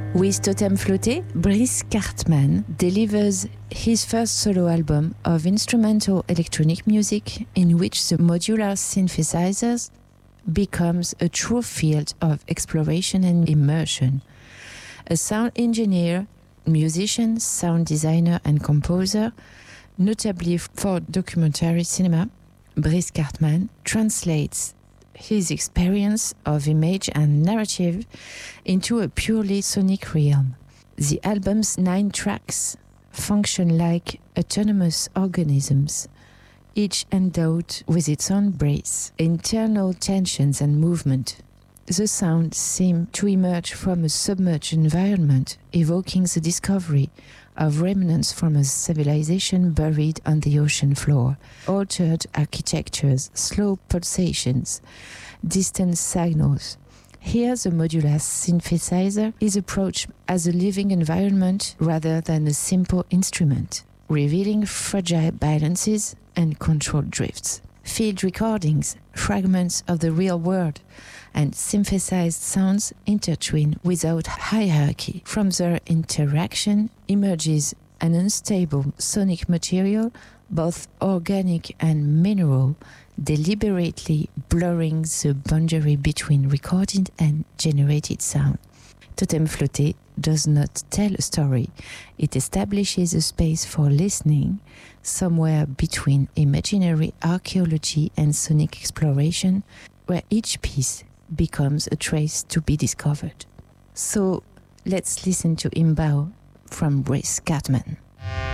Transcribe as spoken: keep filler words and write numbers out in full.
With Totem Flotté, Brice Cartman delivers his first solo album of instrumental electronic music in which the modular synthesizers becomes a true field of exploration and immersion. A sound engineer, musician, sound designer and composer, notably for documentary cinema, Brice Cartman translates his experience of image and narrative into a purely sonic realm. The album's nine tracks function like autonomous organisms, each endowed with its own brace, internal tensions and movement. The sounds seem to emerge from a submerged environment, evoking the discovery of remnants from a civilization buried on the ocean floor, altered architectures, slow pulsations, distant signals. Here the modular synthesizer is approached as a living environment rather than a simple instrument, revealing fragile balances and controlled drifts. Field recordings, fragments of the real world, and synthesized sounds intertwine without hierarchy. From their interaction emerges an unstable sonic material, both organic and mineral, deliberately blurring the boundary between recorded and generated sound. Totem Flotté does not tell a story. It establishes a space for listening, somewhere between imaginary archaeology and sonic exploration, where each piece becomes a trace to be discovered. So let's listen to Imbao from Brice Cartman.